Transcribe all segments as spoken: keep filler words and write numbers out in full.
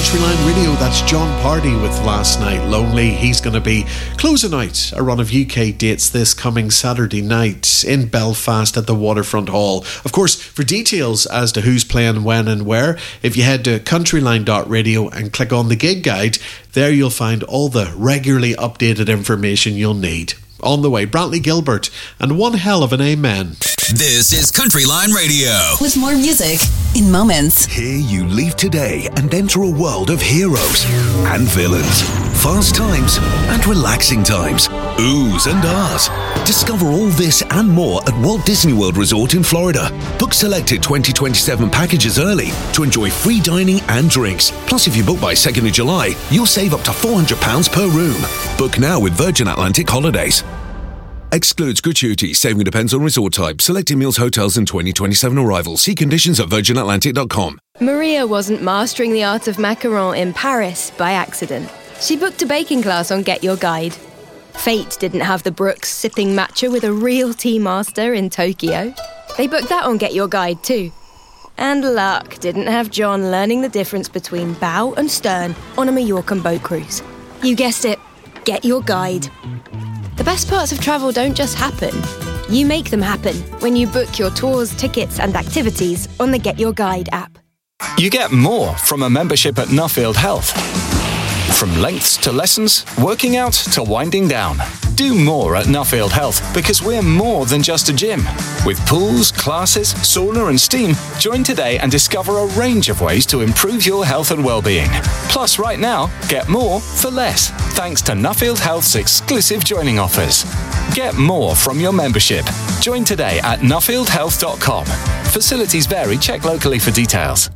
Countryline Radio. That's John Pardy with Last Night Lonely. He's going to be closing out a run of U K dates this coming Saturday night in Belfast at the Waterfront Hall. Of course, for details as to who's playing when and where, if you head to countryline dot radio and click on the gig guide, there you'll find all the regularly updated information you'll need. On the way, Brantley Gilbert and one hell of an amen. This is Countryline Radio. With more music in moments. Here you leave today and enter a world of heroes and villains, fast times and relaxing times, oohs and ahs. Discover all this and more at Walt Disney World Resort in Florida. Book selected twenty twenty-seven packages early to enjoy free dining and drinks. Plus, if you book by second of July, you'll save up to four hundred pounds per room. Book now with Virgin Atlantic Holidays. Excludes gratuity. Saving depends on resort type. Selected meals, hotels and twenty twenty-seven arrivals. See conditions at virgin atlantic dot com. Maria wasn't mastering the art of macaron in Paris by accident. She booked a baking class on Get Your Guide. Fate didn't have the Brooks sipping matcha with a real tea master in Tokyo. They booked that on Get Your Guide too. And luck didn't have John learning the difference between bow and stern on a Mallorcan boat cruise. You guessed it, Get Your Guide. The best parts of travel don't just happen. You make them happen when you book your tours, tickets and activities on the Get Your Guide app. You get more from a membership at Nuffield Health. From lengths to lessons, working out to winding down. Do more at Nuffield Health because we're more than just a gym. With pools, classes, sauna and steam, join today and discover a range of ways to improve your health and well-being. Plus, right now, get more for less, thanks to Nuffield Health's exclusive joining offers. Get more from your membership. Join today at nuffield health dot com. Facilities vary. Check locally for details.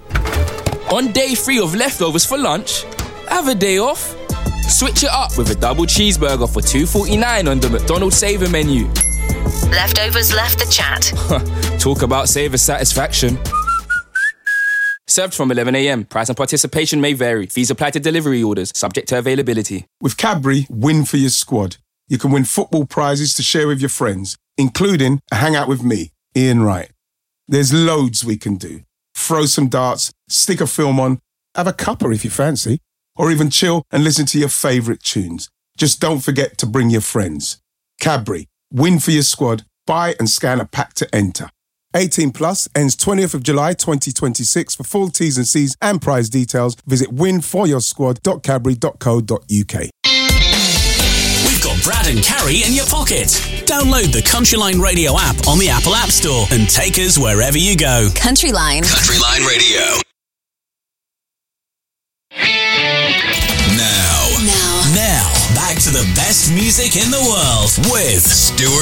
On day three of leftovers for lunch, have a day off. Switch it up with a double cheeseburger for two forty-nine on the McDonald's Saver menu. Leftovers left the chat. Talk about Saver satisfaction. Served from eleven a.m. Price and participation may vary. Fees apply to delivery orders, subject to availability. With Cadbury, win for your squad. You can win football prizes to share with your friends, including a hangout with me, Ian Wright. There's loads we can do. Throw some darts, stick a film on, have a cuppa if you fancy, or even chill and listen to your favourite tunes. Just don't forget to bring your friends. Cadbury, win for your squad. Buy and scan a pack to enter. eighteen plus, ends twentieth of July twenty twenty-six. For full T's and C's and prize details, visit win for your squad dot cadbury dot co dot uk. We've got Brad and Carrie in your pocket. Download the Countryline Radio app on the Apple App Store and take us wherever you go. Countryline. Countryline Radio. Now, Now. now, back to the best music in the world with Stuart